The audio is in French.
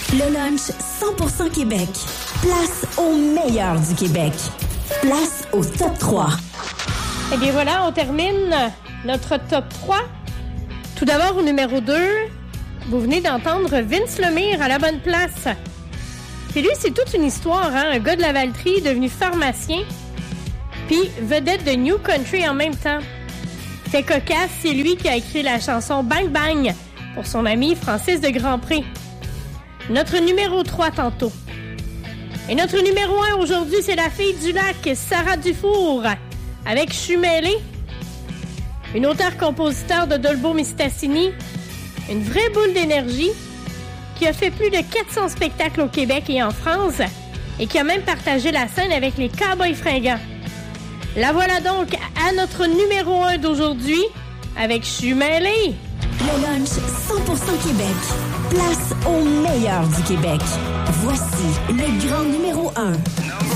Le lunch 100% Québec. Place au meilleur du Québec. Place au top 3. Eh bien voilà, on termine notre top 3. Tout d'abord, au numéro 2, vous venez d'entendre Vince Lemire à la bonne place. Puis lui, c'est toute une histoire, hein? Un gars de la Valtrie devenu pharmacien, puis vedette de New Country en même temps. C'est cocasse, c'est lui qui a écrit la chanson Bang Bang pour son ami Francis de Grandpré. Notre numéro 3 tantôt. Et notre numéro 1 aujourd'hui, c'est la fille du lac, Sarah Dufour, avec Je suis mêlée. Une auteure-compositeur de Dolbeau-Mistassini, une vraie boule d'énergie, qui a fait plus de 400 spectacles au Québec et en France, et qui a même partagé la scène avec les Cowboys fringants. La voilà donc à notre numéro 1 d'aujourd'hui, avec Je suis mêlée. Le lunch 100% Québec. Place au meilleur du Québec. Voici le grand numéro 1.